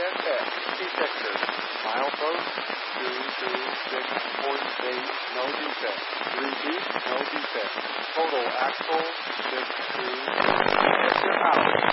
FX, detector. Milepost 226.8, no defect. 3 deep, no defect. Total axle 62. Pressure out.